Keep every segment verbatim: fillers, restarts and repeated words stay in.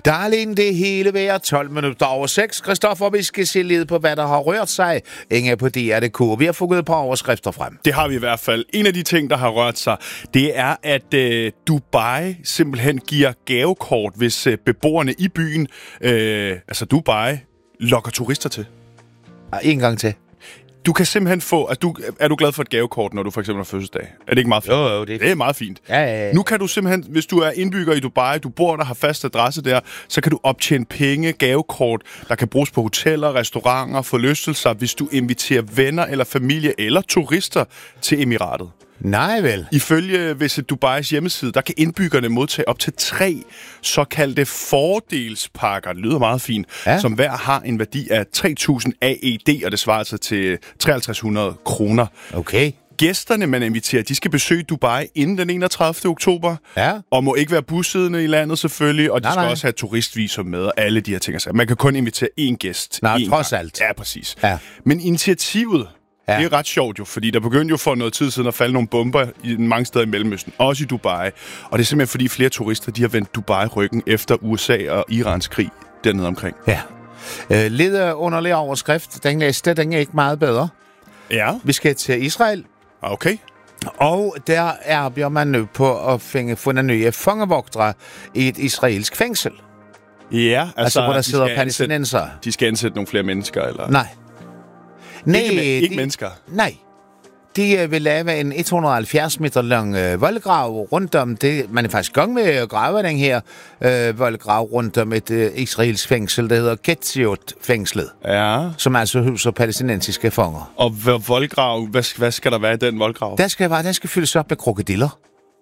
Der er alene det hele værd. tolv minutter over seks. Christoffer, vi skal se lidt på, hvad der har rørt sig. Inge på D R punktum D K. Vi har fået et par overskrifter frem. Det har vi i hvert fald. En af de ting, der har rørt sig, det er, at øh, Dubai simpelthen giver gavekort, hvis øh, beboerne i byen, øh, altså Dubai, lokker turister til. Og en gang til. Du kan simpelthen få... Er du, er du glad for et gavekort, når du for eksempel har fødselsdag? Er det ikke meget fint? Jo, jo, det er, det er meget fint. Ja, ja, ja. Nu kan du simpelthen, hvis du er indbygger i Dubai, du bor der, har fast adresse der, så kan du optjene penge, gavekort, der kan bruges på hoteller, restauranter, forlystelser, hvis du inviterer venner eller familie eller turister til Emiratet. Nej vel. Ifølge Visit Dubais hjemmeside, der kan indbyggerne modtage op til tre såkaldte fordelspakker, det lyder meget fint, ja. Som hver har en værdi af tre tusind A E D, og det svarer altså til treoghalvtreds hundrede kroner. Okay. Gæsterne, man inviterer, de skal besøge Dubai inden den enogtredivte oktober, ja. Og må ikke være bosiddende i landet selvfølgelig, og de nej, skal nej. også have turistvisum med, og alle de her ting. Man kan kun invitere én gæst. Nej, én trods gang. alt. Ja, præcis. Ja. Men initiativet, ja. Det er ret sjovt jo, fordi der begyndte jo for noget tid siden at falde nogle bomber i mange steder i Mellemøsten, også i Dubai. Og det er simpelthen fordi flere turister, de har vendt Dubai ryggen efter U S A og Irans krig dernede omkring. Ja. Øh, lidt underlig overskrift. Den næste, den er ikke meget bedre. Ja. Vi skal til Israel. Okay. Og der arbejder man nu på at finde, finde nye fangevogtere i et israelsk fængsel. Ja, altså, altså hvor der de sidder palæstinenser. De skal ansætte nogle flere mennesker, eller? Nej. Nej, ikke, ikke de, mennesker? Nej. De uh, vil lave en et hundrede og halvfjerds meter lang uh, voldgrav rundt om det. Man er faktisk i gang med at grave den her uh, voldgrav rundt om et uh, israelsk fængsel, der hedder Ketziot-fængslet. Ja. Som altså huser palæstinensiske fanger. Og voldgrav, hvad, hvad skal der være i den voldgrav? Der skal, der skal fyldes op med krokodiller.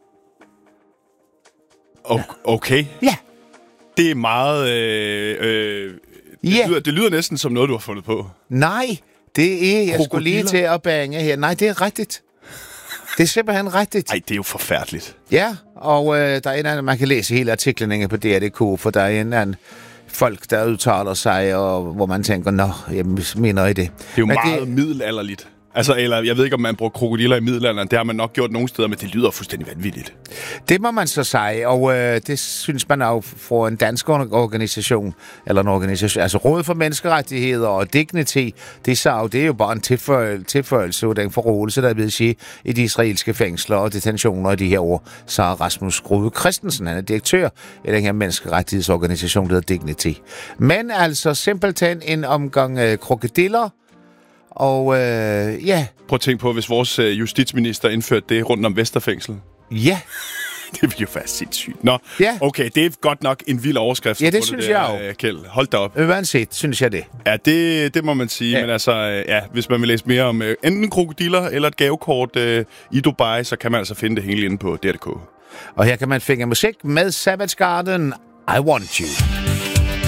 Okay. Ja. Det er meget... Øh, øh, det, ja. lyder, det lyder næsten som noget, du har fundet på. Nej, det er... Jeg krokodiller? skulle lige til at bange her. Nej, det er rigtigt. Det er simpelthen rigtigt. Nej, det er jo forfærdeligt. Ja, og øh, der er en anden, man kan læse hele artiklen inde på D R punktum D K, for der er en anden folk, der udtaler sig, og hvor man tænker, nå, jeg mener I det. Det er jo men meget det... middelalderligt. Altså, eller jeg ved ikke, om man bruger krokodiller i middelalderen. Det har man nok gjort nogle steder, men det lyder fuldstændig vanvittigt. Det må man så sige, og øh, det synes man jo for en dansk organisation, eller en organisation, altså Råd for Menneskerettigheder og Dignity, det, så, det er jo bare en tilføjelse, tilføjelse og den forrådelse, der vil sige, i de israelske fængsler og detentioner i de her år. Så Rasmus Grove Christensen, han er direktør i den her menneskerettighedsorganisation, der hedder Dignity. Men altså simpelthen en omgang øh, krokodiller. Og øh, ja... Prøv at tænke på, hvis vores øh, justitsminister indførte det rundt om Vesterfængsel. Ja. Det ville jo være sindssygt. Nå, ja. Okay, det er godt nok en vild overskrift. Ja, det synes det der, jeg jo. Kjeld. Hold da op. Uanset, synes jeg det. Ja, det, det må man sige. Ja. Men altså, øh, ja, hvis man vil læse mere om øh, enten krokodiller eller et gavekort øh, i Dubai, så kan man altså finde det hele inde på D R punktum D K. Og her kan man finde musik med Savage Garden, I Want You.